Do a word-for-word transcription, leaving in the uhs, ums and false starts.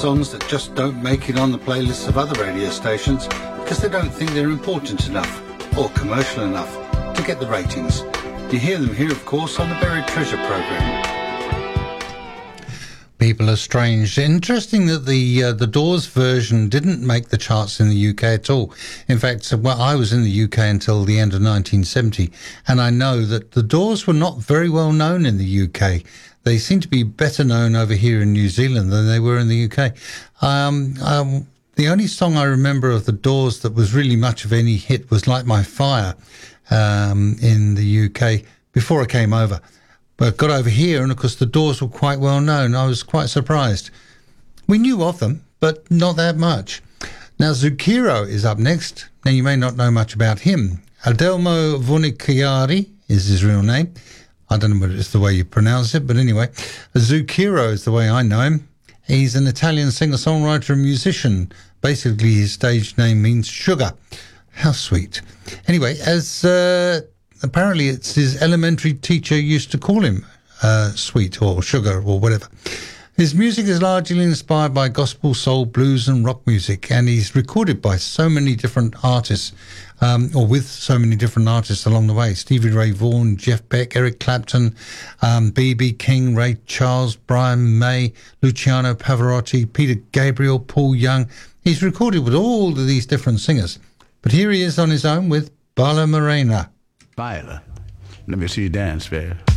songs that just don't make it on the playlists of other radio stations because they don't think they're important enough or commercial enough to get the ratings. You hear them here, of course, on the Buried Treasure programme. People Are Strange. Interesting that the uh, the Doors version didn't make the charts in the U K at all. In fact, well, I was in the U K until the end of nineteen seventy, and I know that the Doors were not very well known in the U K. They seem to be better known over here in New Zealand than they were in the U K. Um, um, the only song I remember of the Doors that was really much of any hit was Light My Fire um, in the U K before I came over. But got over here, and of course the Doors were quite well known. I was quite surprised. We knew of them, but not that much. Now Zucchero is up next. Now you may not know much about him. Adelmo Vunicchiari is his real name. I don't know whether it's the way you pronounce it, but anyway, Zucchero is the way I know him. He's an Italian singer-songwriter and musician. Basically, his stage name means sugar. How sweet. Anyway, as... Uh, Apparently, it's his elementary teacher used to call him uh, sweet or sugar or whatever. His music is largely inspired by gospel, soul, blues and rock music, and he's recorded by so many different artists, um, or with so many different artists along the way. Stevie Ray Vaughan, Jeff Beck, Eric Clapton, um, B B King, Ray Charles, Brian May, Luciano Pavarotti, Peter Gabriel, Paul Young. He's recorded with all of these different singers. But here he is on his own with Bala Morena. Baila. Let me see you dance, baby.